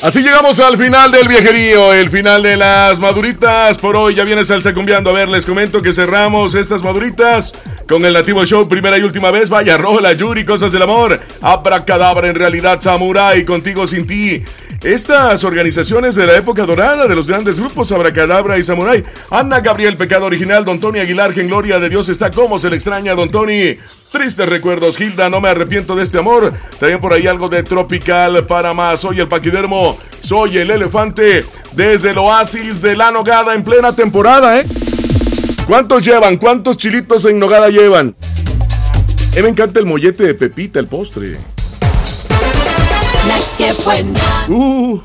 Así llegamos al final del viajerío, el final de las maduritas. Por hoy ya viene Salsa Cumbiando. A ver, les comento que cerramos estas maduritas con el Nativo Show, primera y última vez. Vaya rola, Yuri, Cosas del Amor, Abracadabra, En Realidad, Samurai, Contigo Sin Ti. Estas organizaciones de la época dorada de los grandes grupos Abracadabra y Samurai. Ana Gabriel, Pecado Original, Don Tony Aguilar, En Gloria de Dios está, como se le extraña, Don Tony. Tristes recuerdos, Gilda, No me arrepiento de este amor. También por ahí algo de Tropical para más. Soy el Paquidermo, soy el Elefante, desde el Oasis de la Nogada en plena temporada, ¿eh? ¿Cuántos llevan? ¿Cuántos chilitos en nogada llevan? Me encanta el mollete de Pepita, el postre. La que buena.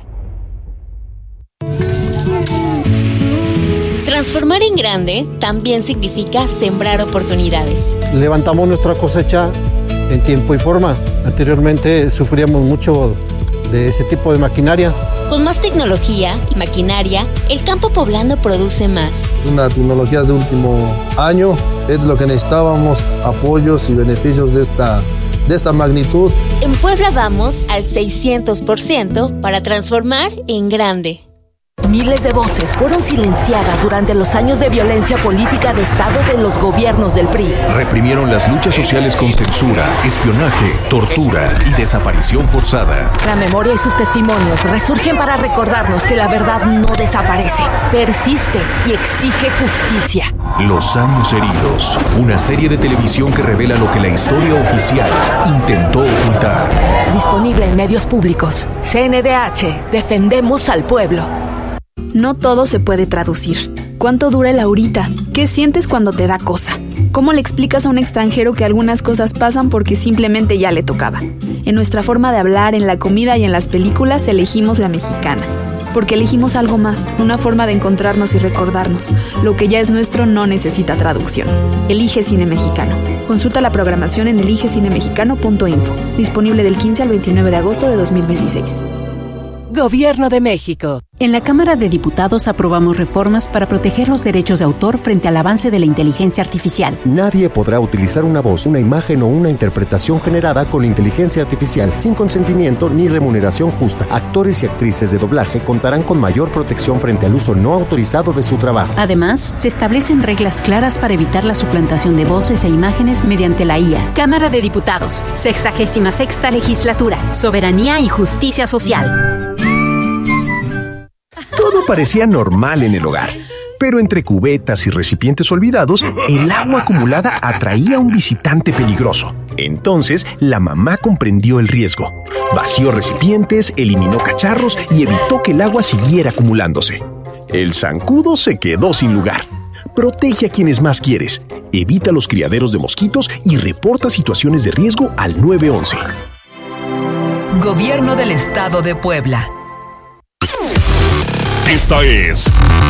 Transformar en grande también significa sembrar oportunidades. Levantamos nuestra cosecha en tiempo y forma. Anteriormente sufríamos mucho de ese tipo de maquinaria. Con más tecnología y maquinaria, el campo poblano produce más. Es una tecnología de último año, es lo que necesitábamos, apoyos y beneficios de esta magnitud. En Puebla vamos al 600% para transformar en grande. Miles de voces fueron silenciadas durante los años de violencia política de Estado de los gobiernos del PRI. Reprimieron las luchas sociales con censura, espionaje, tortura y desaparición forzada. La memoria y sus testimonios resurgen para recordarnos que la verdad no desaparece, persiste y exige justicia. Los años heridos, una serie de televisión que revela lo que la historia oficial intentó ocultar. Disponible en medios públicos. CNDH, defendemos al pueblo. No todo se puede traducir. ¿Cuánto dura el ahorita? ¿Qué sientes cuando te da cosa? ¿Cómo le explicas a un extranjero que algunas cosas pasan porque simplemente ya le tocaba? En nuestra forma de hablar, en la comida y en las películas elegimos la mexicana. Porque elegimos algo más, una forma de encontrarnos y recordarnos. Lo que ya es nuestro no necesita traducción. Elige Cine Mexicano. Consulta la programación en eligecinemexicano.info. Disponible del 15 al 29 de agosto de 2016. Gobierno de México. En la Cámara de Diputados aprobamos reformas para proteger los derechos de autor frente al avance de la inteligencia artificial. Nadie podrá utilizar una voz, una imagen o una interpretación generada con inteligencia artificial sin consentimiento ni remuneración justa. Actores y actrices de doblaje contarán con mayor protección frente al uso no autorizado de su trabajo. Además, se establecen reglas claras para evitar la suplantación de voces e imágenes mediante la IA. Cámara de Diputados, 66ª Legislatura, Soberanía y Justicia Social. Todo parecía normal en el hogar, pero entre cubetas y recipientes olvidados, el agua acumulada atraía a un visitante peligroso. Entonces, la mamá comprendió el riesgo. Vació recipientes, eliminó cacharros y evitó que el agua siguiera acumulándose. El zancudo se quedó sin lugar. Protege a quienes más quieres, evita los criaderos de mosquitos y reporta situaciones de riesgo al 911. Gobierno del Estado de Puebla. Esta es